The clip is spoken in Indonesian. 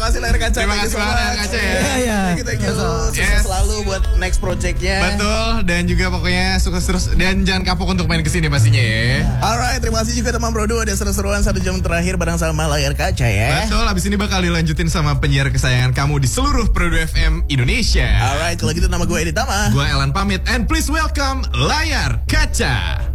kasih layar kaca. Terima kasih banget layar kaca ya. Thank you. Sukses selalu buat next projectnya. Betul, dan juga pokoknya sukses terus. Dan jangan kapok untuk main kesini pastinya ya. Alright, terima kasih juga teman Bro. Ada seru-seruan 1 jam terakhir bareng sama layar kaca ya. Betul, abis ini bakal dilanjutin sama penyiar kesayangan kamu di seluruh Pro 2 FM Indonesia. Alright, kalau gitu nama gue Edi Tama. Gue Elan pamit, and please welcome Layar Kaca.